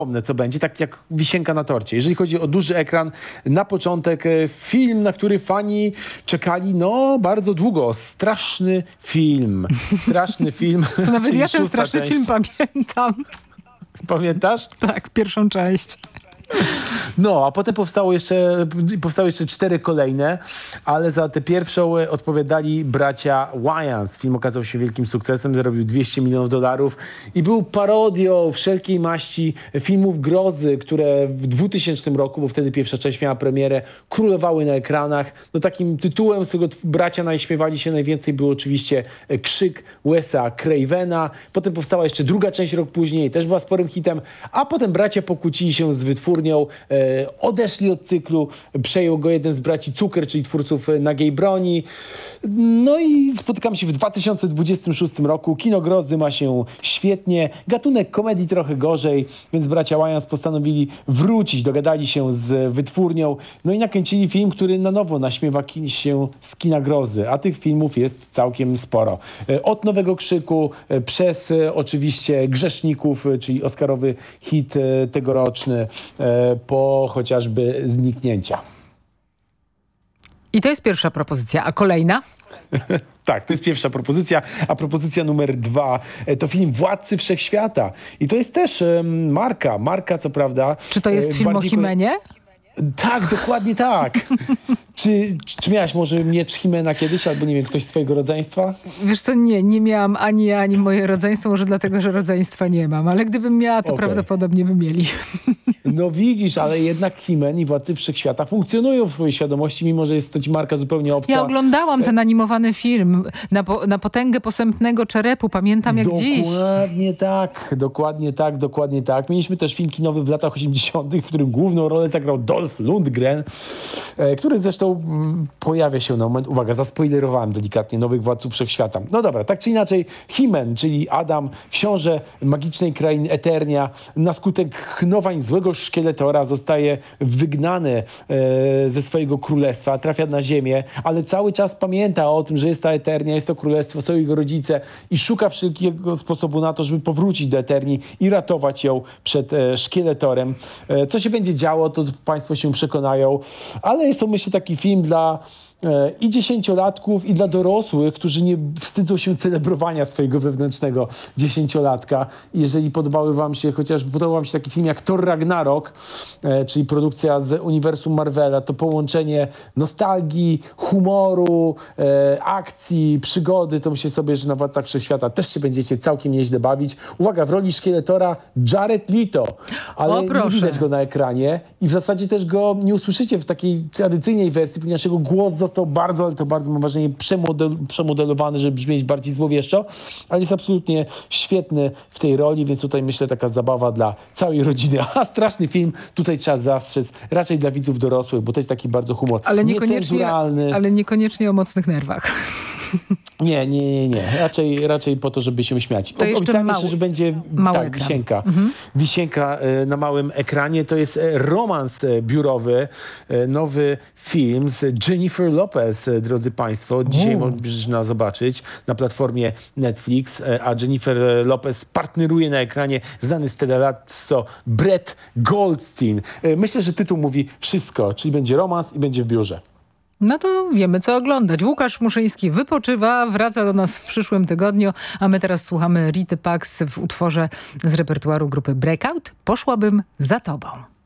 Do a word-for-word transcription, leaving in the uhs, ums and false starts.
co będzie, tak jak wisienka na torcie. Jeżeli chodzi o duży ekran, na początek e, film, na który fani czekali, no, bardzo długo. Straszny film. Straszny film. To nawet czyli ja ten szósta straszny część. film pamiętam. Pamiętasz? Tak, pierwszą część. No, a potem powstało jeszcze, powstały jeszcze cztery kolejne, ale za tę pierwszą e, odpowiadali bracia Wayans. Film okazał się wielkim sukcesem, zarobił dwieście milionów dolarów i był parodią wszelkiej maści filmów grozy, które w dwutysięcznym roku, bo wtedy pierwsza część miała premierę, królowały na ekranach. No takim tytułem, z którego bracia najśmiewali się najwięcej, był oczywiście e, Krzyk Wesa Cravena. Potem powstała jeszcze druga część rok później, też była sporym hitem, a potem bracia pokłócili się z wytwórnią, e, odeszli od cyklu, przejął go jeden z braci Zucker, czyli twórców e, Nagiej Broni. No i spotykamy się w dwa tysiące dwudziestym szóstym roku. Kino grozy ma się świetnie, gatunek komedii trochę gorzej, więc bracia Wayans postanowili wrócić, dogadali się z wytwórnią, no i nakręcili film, który na nowo naśmiewa ki- się z kina grozy, a tych filmów jest całkiem sporo. E, Od Nowego Krzyku, e, przez e, oczywiście Grzeszników, e, czyli oscarowy hit e, tegoroczny, e, po chociażby Zniknięcia. I to jest pierwsza propozycja. A kolejna? Tak, to jest pierwsza propozycja, a propozycja numer dwa e, to film Władcy Wszechświata. I to jest też e, marka, marka co prawda. Czy to jest e, film o bardziej ko- Himenie? Tak, dokładnie tak. Czy, czy, czy miałaś może miecz Himena kiedyś, albo nie wiem, ktoś z twojego rodzeństwa? Wiesz co, nie, nie miałam ani ja, ani moje rodzeństwo, może dlatego, że rodzeństwa nie mam, ale gdybym miała, to Okej. prawdopodobnie by mieli. No widzisz, ale jednak Himen i Władcy Wszechświata funkcjonują w twojej świadomości, mimo że jest to ci marka zupełnie obca. Ja oglądałam ten animowany film na, po, na potęgę posępnego czerepu, pamiętam jak dziś. Dokładnie tak, dokładnie tak, dokładnie tak. Mieliśmy też film kinowy w latach osiemdziesiątych, w którym główną rolę zagrał Dolph Lundgren, e, który zresztą mm, pojawia się na moment, uwaga, zaspoilerowałem delikatnie, Nowych Władców Wszechświata. No dobra, tak czy inaczej, Himen, czyli Adam, książę magicznej krainy Eternia, na skutek chnowań złego szkieletora zostaje wygnany e, ze swojego królestwa, trafia na ziemię, ale cały czas pamięta o tym, że jest ta Eternia, jest to królestwo, są jego rodzice i szuka wszelkiego sposobu na to, żeby powrócić do Eternii i ratować ją przed e, szkieletorem. E, co się będzie działo, to państwo się przekonają, ale jest to, myślę, taki film dla e, i dziesięciolatków, i dla dorosłych, którzy nie wstydzą się celebrowania swojego wewnętrznego dziesięciolatka. I jeżeli podobały wam się, chociażby podobał wam się taki film jak Thor Ragnarok, e, czyli produkcja z uniwersum Marvela, to połączenie nostalgii, humoru, e, akcji, przygody, to myślę sobie, że na Władcach Wszechświata też się będziecie całkiem nieźle bawić. Uwaga, w roli szkieletora Jared Leto, ale O, nie proszę. widać go na ekranie i w zasadzie też go nie usłyszycie w takiej tradycyjnej wersji, ponieważ jego głos został bardzo, ale to bardzo mam wrażenie, przemodel, przemodelowany, żeby brzmieć bardziej złowieszczo, ale jest absolutnie świetny w tej roli, więc tutaj myślę taka zabawa dla całej rodziny. A straszny film, tutaj trzeba zastrzec, raczej dla widzów dorosłych, bo to jest taki bardzo humor Ale niekoniecznie, niecenzuralny. ale niekoniecznie o mocnych nerwach. Nie, nie, nie, nie. Raczej, raczej po to, żeby się śmiać. To jeszcze Obiecałem mały- jeszcze, że będzie mały tak, ekran. wisienka. Wisienka e, na małym ekranie. To jest e, romans e, biurowy, e, nowy film z Jennifer Lopez, e, drodzy państwo. Dzisiaj można zobaczyć na platformie Netflix, e, a Jennifer Lopez partneruje na ekranie znany stellalazzo Brett Goldstein. E, myślę, że tytuł mówi wszystko, czyli będzie romans i będzie w biurze. No to wiemy, co oglądać. Łukasz Muszyński wypoczywa, wraca do nas w przyszłym tygodniu, a my teraz słuchamy Rity Pax w utworze z repertuaru grupy Breakout. Poszłabym za tobą.